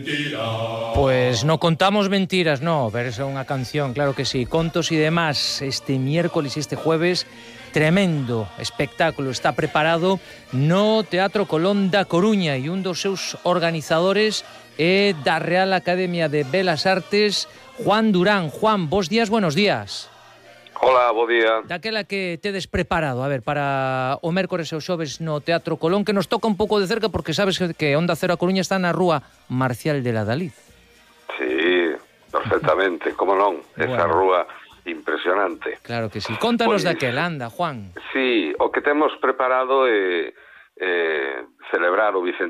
Pues no contamos mentiras, no, pero es unha canción, claro que sí. Contos y demás, este miércoles y este jueves, tremendo espectáculo está preparado no Teatro Colón da Coruña e un dos seus organizadores é da Real Academia de Belas Artes, Juan Durán. Juan, bos días, buenos días. Hola, bo día. Daquela que tedes preparado, a ver, para o mércores e o xoves no Teatro Colón, que nos toca un pouco de cerca porque sabes que Onda Cero a Coruña está na rúa Marcial de la Dalid. Sí, perfectamente, como non, esa rúa impresionante. Claro que sí. Contanos daquela, anda, Juan. Sí, o que temos preparado é celebrar o